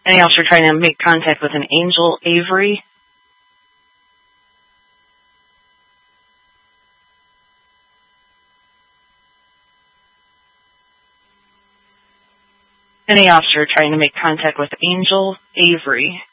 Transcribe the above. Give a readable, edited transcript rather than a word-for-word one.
Any officer trying to make contact with an Angel Avery. Any officer trying to make contact with Angel Avery.